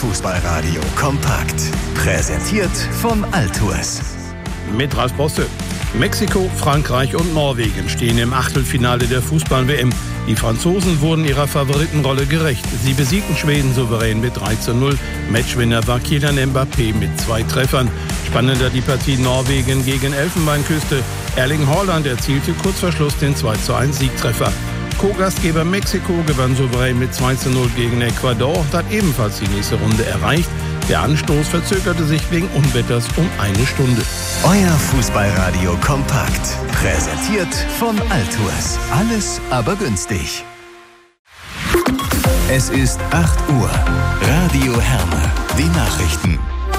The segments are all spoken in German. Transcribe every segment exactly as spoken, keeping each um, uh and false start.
Fußballradio kompakt. Präsentiert von Altours. Mit Ralf Bosse. Mexiko, Frankreich und Norwegen stehen im Achtelfinale der Fußball-W M. Die Franzosen wurden ihrer Favoritenrolle gerecht. Sie besiegten Schweden souverän mit drei zu null. Matchwinner war Kylian Mbappé mit zwei Treffern. Spannender die Partie Norwegen gegen Elfenbeinküste. Erling Haaland erzielte kurz vor Schluss den zwei zu eins Siegtreffer. Co-Gastgeber Mexiko gewann souverän mit zwei zu null gegen Ecuador und hat ebenfalls die nächste Runde erreicht. Der Anstoß verzögerte sich wegen Unwetters um eine Stunde. Euer Fußballradio kompakt. Präsentiert von Altours. Alles aber günstig. Es ist acht Uhr. Radio Herne. Die Nachrichten.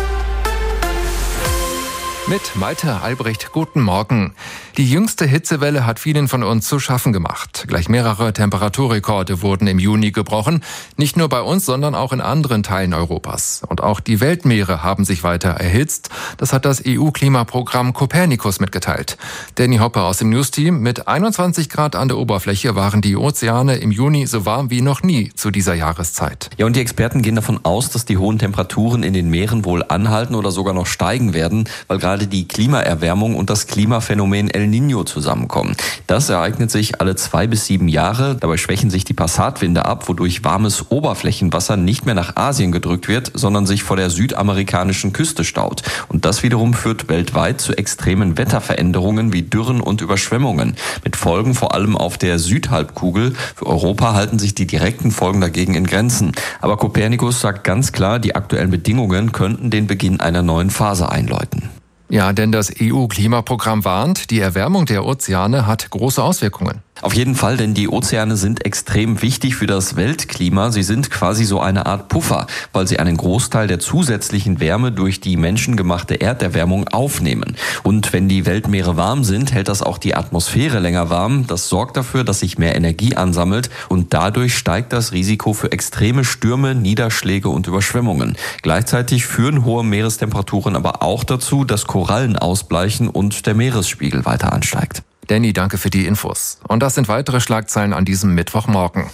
Mit Malte Albrecht, guten Morgen. Die jüngste Hitzewelle hat vielen von uns zu schaffen gemacht. Gleich mehrere Temperaturrekorde wurden im Juni gebrochen. Nicht nur bei uns, sondern auch in anderen Teilen Europas. Und auch die Weltmeere haben sich weiter erhitzt. Das hat das E U-Klimaprogramm Copernicus mitgeteilt. Danny Hoppe aus dem News-Team. Mit einundzwanzig Grad an der Oberfläche waren die Ozeane im Juni so warm wie noch nie zu dieser Jahreszeit. Ja, und die Experten gehen davon aus, dass die hohen Temperaturen in den Meeren wohl anhalten oder sogar noch steigen werden, weil gerade die Klimaerwärmung und das Klimaphänomen El Niño zusammenkommen. Das ereignet sich alle zwei bis sieben Jahre. Dabei schwächen sich die Passatwinde ab, wodurch warmes Oberflächenwasser nicht mehr nach Asien gedrückt wird, sondern sich vor der südamerikanischen Küste staut. Und das wiederum führt weltweit zu extremen Wetterveränderungen wie Dürren und Überschwemmungen. Mit Folgen vor allem auf der Südhalbkugel. Für Europa halten sich die direkten Folgen dagegen in Grenzen. Aber Copernicus sagt ganz klar, die aktuellen Bedingungen könnten den Beginn einer neuen Phase einläuten. Ja, denn das E U-Klimaprogramm warnt, die Erwärmung der Ozeane hat große Auswirkungen. Auf jeden Fall, denn die Ozeane sind extrem wichtig für das Weltklima. Sie sind quasi so eine Art Puffer, weil sie einen Großteil der zusätzlichen Wärme durch die menschengemachte Erderwärmung aufnehmen. Und wenn die Weltmeere warm sind, hält das auch die Atmosphäre länger warm. Das sorgt dafür, dass sich mehr Energie ansammelt und dadurch steigt das Risiko für extreme Stürme, Niederschläge und Überschwemmungen. Gleichzeitig führen hohe Meerestemperaturen aber auch dazu, dass Korallen ausbleichen und der Meeresspiegel weiter ansteigt. Danny, danke für die Infos. Und das sind weitere Schlagzeilen an diesem Mittwochmorgen.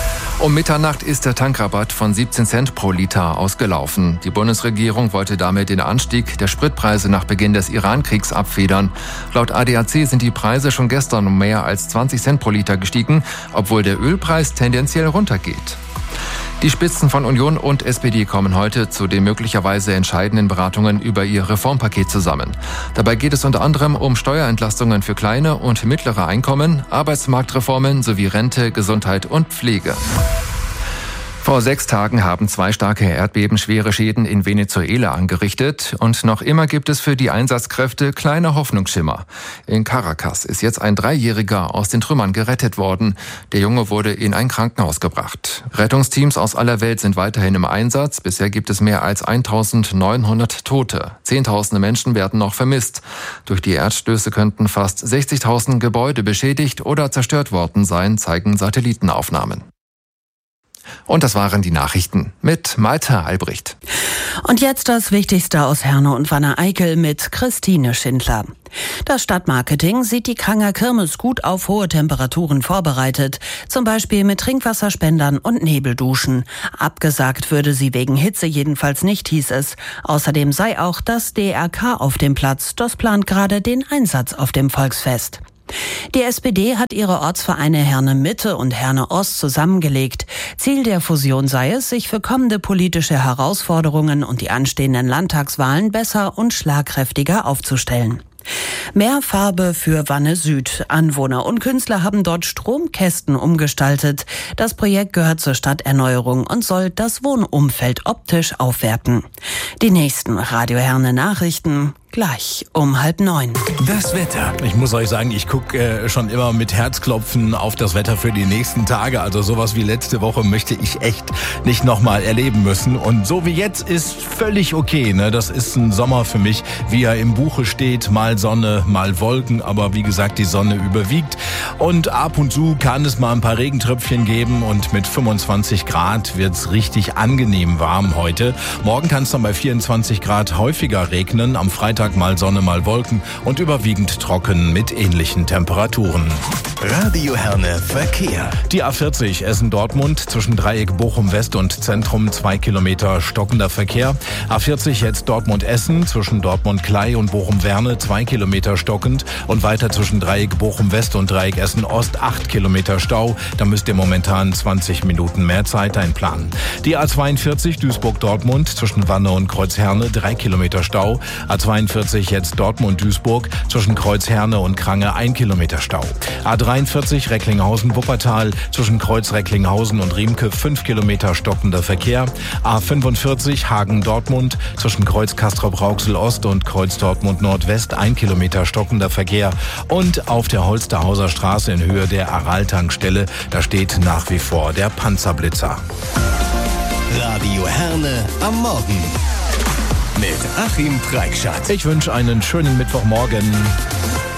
Um Mitternacht ist der Tankrabatt von siebzehn Cent pro Liter ausgelaufen. Die Bundesregierung wollte damit den Anstieg der Spritpreise nach Beginn des Iran-Kriegs abfedern. Laut A D A C sind die Preise schon gestern um mehr als zwanzig Cent pro Liter gestiegen, obwohl der Ölpreis tendenziell runtergeht. Die Spitzen von Union und S P D kommen heute zu den möglicherweise entscheidenden Beratungen über ihr Reformpaket zusammen. Dabei geht es unter anderem um Steuerentlastungen für kleine und mittlere Einkommen, Arbeitsmarktreformen sowie Rente, Gesundheit und Pflege. Vor sechs Tagen haben zwei starke Erdbeben schwere Schäden in Venezuela angerichtet und noch immer gibt es für die Einsatzkräfte kleine Hoffnungsschimmer. In Caracas ist jetzt ein Dreijähriger aus den Trümmern gerettet worden. Der Junge wurde in ein Krankenhaus gebracht. Rettungsteams aus aller Welt sind weiterhin im Einsatz. Bisher gibt es mehr als eintausendneunhundert Tote. Zehntausende Menschen werden noch vermisst. Durch die Erdstöße könnten fast sechzigtausend Gebäude beschädigt oder zerstört worden sein, zeigen Satellitenaufnahmen. Und das waren die Nachrichten mit Malte Albrecht. Und jetzt das Wichtigste aus Herne und Wanne-Eickel mit Christine Schindler. Das Stadtmarketing sieht die Kranger Kirmes gut auf hohe Temperaturen vorbereitet, zum Beispiel mit Trinkwasserspendern und Nebelduschen. Abgesagt würde sie wegen Hitze jedenfalls nicht, hieß es. Außerdem sei auch das D R K auf dem Platz. Das plant gerade den Einsatz auf dem Volksfest. Die S P D hat ihre Ortsvereine Herne Mitte und Herne Ost zusammengelegt. Ziel der Fusion sei es, sich für kommende politische Herausforderungen und die anstehenden Landtagswahlen besser und schlagkräftiger aufzustellen. Mehr Farbe für Wanne Süd. Anwohner und Künstler haben dort Stromkästen umgestaltet. Das Projekt gehört zur Stadterneuerung und soll das Wohnumfeld optisch aufwerten. Die nächsten Radio Herne Nachrichten gleich um halb neun. Das Wetter. Ich muss euch sagen, ich gucke äh, schon immer mit Herzklopfen auf das Wetter für die nächsten Tage. Also sowas wie letzte Woche möchte ich echt nicht nochmal erleben müssen. Und so wie jetzt ist völlig okay. Ne? Das ist ein Sommer für mich, wie er im Buche steht. Mal Sonne, mal Wolken. Aber wie gesagt, die Sonne überwiegt. Und ab und zu kann es mal ein paar Regentröpfchen geben. Und mit fünfundzwanzig Grad wird's richtig angenehm warm heute. Morgen kann es dann bei vierundzwanzig Grad häufiger regnen. Am Freitag Nachmittag mal Sonne, mal Wolken und überwiegend trocken mit ähnlichen Temperaturen. Radio Herne Verkehr. Die A vierzig Essen-Dortmund zwischen Dreieck Bochum-West und Zentrum zwei Kilometer stockender Verkehr. A vierzig jetzt Dortmund-Essen zwischen Dortmund-Klei und Bochum-Werne zwei Kilometer stockend und weiter zwischen Dreieck Bochum-West und Dreieck Essen-Ost acht Kilometer Stau. Da müsst ihr momentan zwanzig Minuten mehr Zeit einplanen. Die A zweiundvierzig Duisburg-Dortmund zwischen Wanne und Kreuzherne drei Kilometer Stau. A zweiundvierzig jetzt Dortmund-Duisburg zwischen Kreuzherne und Krange ein Kilometer Stau. A dreiundvierzig Recklinghausen-Wuppertal zwischen Kreuz Recklinghausen und Riemke fünf Kilometer stockender Verkehr. A fünfundvierzig Hagen-Dortmund zwischen Kreuz Castrop-Rauxel-Ost und Kreuz Dortmund-Nordwest ein Kilometer stockender Verkehr. Und auf der Holsterhauser Straße in Höhe der Aral-Tankstelle, da steht nach wie vor der Panzerblitzer. Radio Herne am Morgen mit Achim Preikschat. Ich wünsche einen schönen Mittwochmorgen.